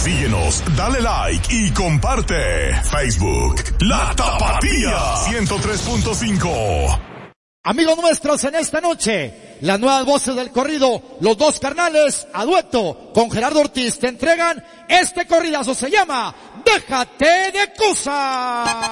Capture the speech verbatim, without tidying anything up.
Síguenos, dale like y comparte. Facebook, La Tapatía ciento tres punto cinco. Amigos nuestros, en esta noche, las nuevas voces del corrido, los dos carnales, a dueto con Gerardo Ortiz, te entregan este corridazo, se llama Déjate de Cosas.